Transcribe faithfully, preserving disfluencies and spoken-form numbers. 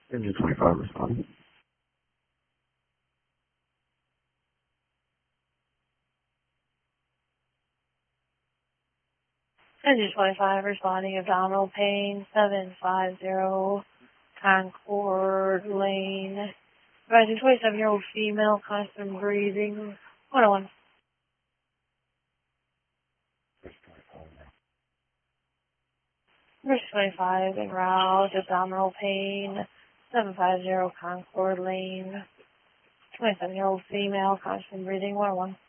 Engine twenty-five responding. Engine twenty-five responding, abdominal pain, seven five zero Concord Lane. Advising twenty-seven-year-old female, constant breathing, one oh one. Verse twenty-five, en route, abdominal pain, seven five zero Concord Lane. twenty-seven-year-old female, constant breathing, one oh one.